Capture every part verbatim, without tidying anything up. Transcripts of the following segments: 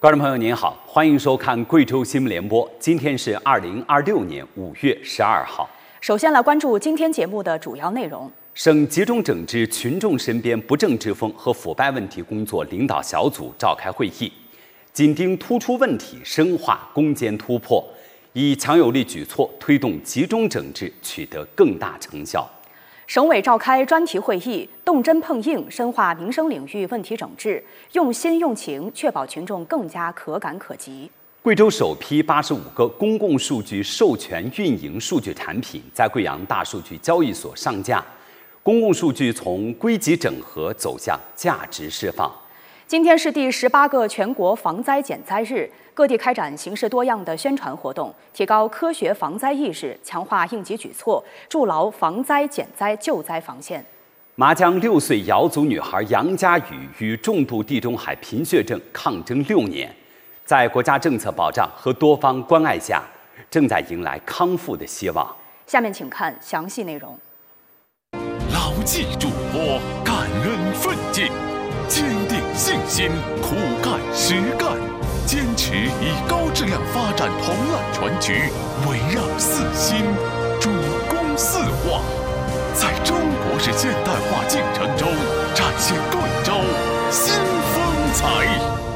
观众朋友您好，欢迎收看贵州新闻联播。今天是二零二六年五月十二号。 首先来关注今天节目的主要内容。 省集中整治群众身边不正之风和腐败问题工作领导小组召开会议，紧盯突出问题，深化攻坚突破，以强有力举措推动集中整治取得更大成效。 省委召开专题会议，动真碰硬，深化民生领域问题整治，用心用情，确保群众更加可感可及。 贵州首批八十五个公共数据授权运营数据产品在贵阳大数据交易所上架，公共数据从归集整合走向价值释放。 今天是第十八个全国防灾减灾日，各地开展形式多样的宣传活动，提高科学防灾意识，强化应急举措，筑牢防灾减灾救灾防线。 麻江六岁瑶族女孩杨佳宇与重度地中海贫血症抗争六年，在国家政策保障和多方关爱下，正在迎来康复的希望。 下面请看详细内容。 牢记嘱托，感恩奋进，坚定信心，苦干实干，坚持以高质量发展同揽全局，围绕四新，主攻四化，在中国式现代化进程中展现贵州新风采。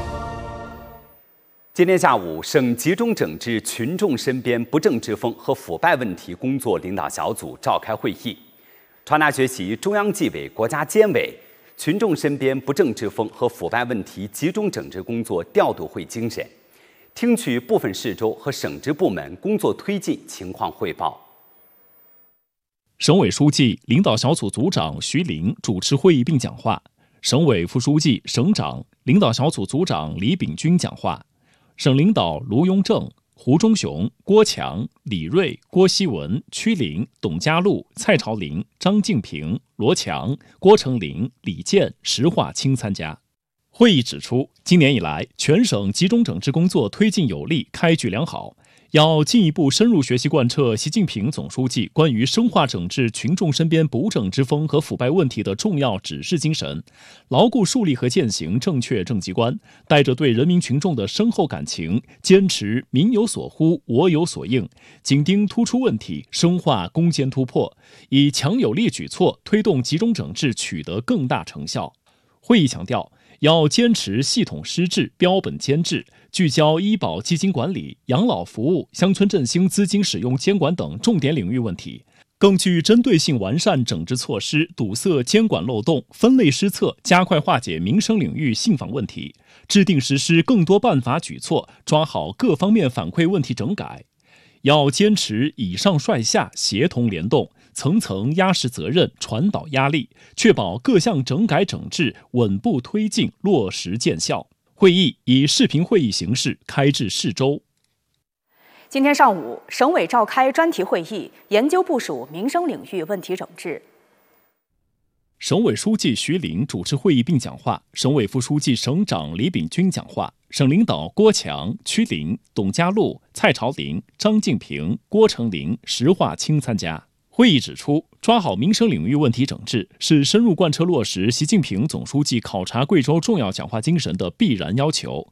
今天下午，省集中整治群众身边不正之风和腐败问题工作领导小组召开会议，传达学习中央纪委、国家监委群众身边不正之风和腐败问题集中整治工作调度会精神，听取部分市州和省直部门工作推进情况汇报。 省委书记、领导小组组长徐林主持会议并讲话，省委副书记、省长、领导小组组长李炳军讲话，省领导卢雍正、胡忠雄、郭强、李锐、郭希文、曲林、董家禄、蔡朝林、张敬平、罗强、郭成林、李健、石化清参加。会议指出，今年以来，全省集中整治工作推进有力，开局良好。要进一步深入学习贯彻习近平总书记关于深化整治群众身边不正之风和腐败问题的重要指示精神，牢固树立和践行正确政绩观，带着对人民群众的深厚感情，坚持民有所呼，我有所应，紧盯突出问题，深化攻坚突破，以强有力举措推动集中整治取得更大成效。会议强调，要坚持系统施治、标本兼治，聚焦医保基金管理、养老服务、乡村振兴资金使用监管等重点领域问题，更具针对性完善整治措施，堵塞监管漏洞，分类施策，加快化解民生领域信访问题，制定实施更多办法举措，抓好各方面反馈问题整改。要坚持以上率下，协同联动，层层压实责任，传导压力，确保各项整改整治稳步推进，落实见效。会议以视频会议形式开至市州。 今天上午，省委召开专题会议，研究部署民生领域问题整治。 省委书记徐林主持会议并讲话，省委副书记、省长李炳军讲话，省领导郭强、曲林、董家禄、蔡朝林、张敬平、郭成林、石化清参加。会议指出，抓好民生领域问题整治是深入贯彻落实习近平总书记考察贵州重要讲话精神的必然要求，